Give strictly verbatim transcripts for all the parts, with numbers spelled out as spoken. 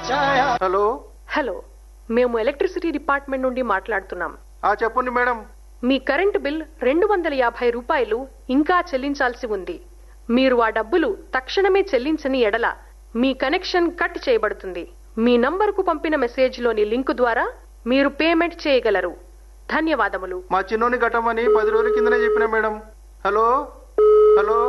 Hello hello మేము electricity department నుండి మాట్లాడుతున్నాం. ఆ చెప్పండి మేడం. మీ కరెంటు బిల్ రెండు వందల యాభై రూపాయలు ఇంకా చెల్లించాల్సి ఉంది. మీరు ఆ డబ్బులు తక్షణమే చెల్లించని ఎడల మీ కనెక్షన్ కట్ చేయబడుతుంది. మీ నంబరుకు పంపిన మెసేజ్లోని లింకు ద్వారా మీరు పేమెంట్ చేయగలరు. ధన్యవాదములు. మా చిన్నోని కట్టమని పది రోజుల కిందనే చెప్పిన మేడం. హలో హలో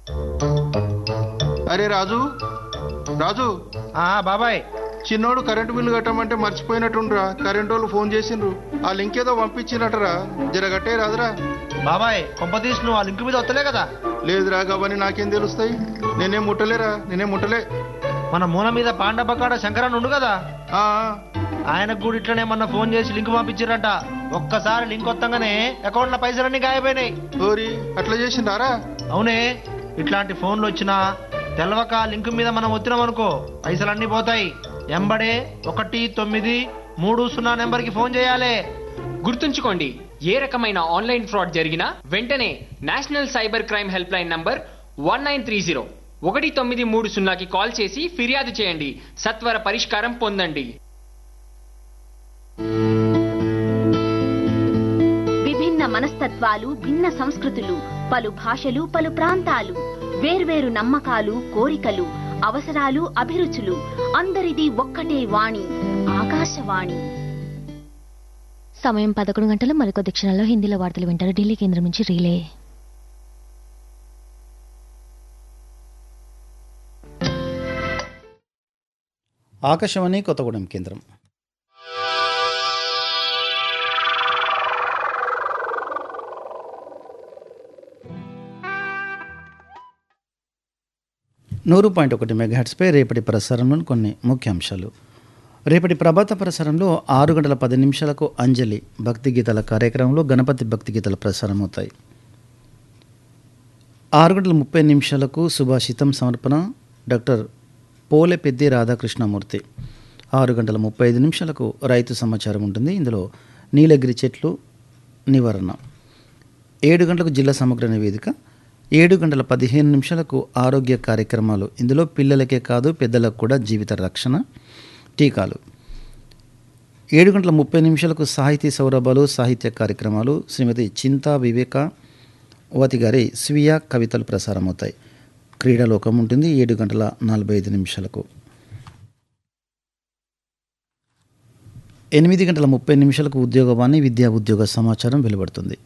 అరే రాజు రాజు ఆ బాబాయ్, చిన్నోడు కరెంటు బిల్లు కట్టమంటే మర్చిపోయినట్టుండ్రా. కరెంటు వాళ్ళు ఫోన్ చేసిండ్రు. ఆ లింక్ ఏదో పంపించినట్టరా, జర కట్టే రాదురా. బాబాయ్ కొంపతీసి నువ్వు ఆ లింక్ మీద వస్తలే కదా? లేదురా, అవన్నీ నాకేం తెలుస్తాయి. నేనేం ముట్టలేరా, నేనేం ముట్టలే. మన మూల మీద పాండపకాడ శంకరన్ ఉండు కదా, ఆ ఆయనకు కూడా ఇట్లనే మొన్న ఫోన్ చేసి లింక్ పంపించారంట. ఒక్కసారి లింక్ వస్తాగానే అకౌంట్ లో పైసలన్నీ గాయపోయినాయి. ఓరి అట్లా చేసిండారా? అవునే, ఇట్లాంటి ఫోన్లు వచ్చినా తెలవక లింక్ మీద మనం వచ్చినాం అనుకో పైసలన్నీ పోతాయి. ఎంబడే ఒకటి తొమ్మిది మూడు సున్నా నెంబర్కి ఫోన్ చేయాలి. గుర్తుంచుకోండి, ఏ రకమైన ఆన్లైన్ ఫ్రాడ్ జరిగినా వెంటనే national cyber crime help line number one nine three zero ఒకటి తొమ్మిది మూడు సున్నాకి కాల్ చేసి ఫిర్యాదు చేయండి. సత్వర పరిష్కారం పొందండి. విభిన్న మనస్తత్వాలు, భిన్న సంస్కృతులు, పలు భాషలు, పలు ప్రాంతాలు, వేర్వేరు నమ్మకాలు, కోరికలు, అవసరాలు, అభిరుచులు, అందరిది ఒక్కటే వాణి, ఆకాశవాణి. సమయం పదకొండు గంటలు. మరికొద్ది క్షణాల్లో హిందీలో వార్తలు వింటారు. ఢిల్లీ కేంద్రం నుంచి రీలే. ఆకాశవాణి కొత్తగూడెం కేంద్రం. నూరు పాయింట్ ఒకటి మెగాహెట్స్పై రేపటి ప్రసారంలోని కొన్ని ముఖ్యాంశాలు. రేపటి ప్రభాత ప్రసారంలో ఆరు గంటల పది నిమిషాలకు అంజలి భక్తి గీతాల కార్యక్రమంలో గణపతి భక్తి గీతాల ప్రసారం అవుతాయి. ఆరు గంటల ముప్పై నిమిషాలకు సుభాషితం సమర్పణ డాక్టర్ పోలె పెద్ది రాధాకృష్ణమూర్తి. ఆరు గంటల ముప్పై ఐదు నిమిషాలకు రైతు సమాచారం ఉంటుంది. ఇందులో నీలగిరి చెట్లు నివారణ. ఏడు గంటలకు జిల్లా సమగ్ర నివేదిక. ఏడు గంటల పదిహేను నిమిషాలకు ఆరోగ్య కార్యక్రమాలు. ఇందులో పిల్లలకే కాదు పెద్దలకు కూడా జీవిత రక్షణ, టీకాలు. ఏడు గంటల ముప్పై నిమిషాలకు సాహితీ సౌరభాలు, సాహిత్య కార్యక్రమాలు. శ్రీమతి చింతా వివేక ఓతి గారి స్వీయ కవితలు ప్రసారమవుతాయి. క్రీడాలోకం ఉంటుంది ఏడు గంటల నలభై ఐదు నిమిషాలకు. ఎనిమిది గంటల ముప్పై నిమిషాలకు ఉద్యోగవాణి విద్యా ఉద్యోగ సమాచారం వెలువడుతుంది.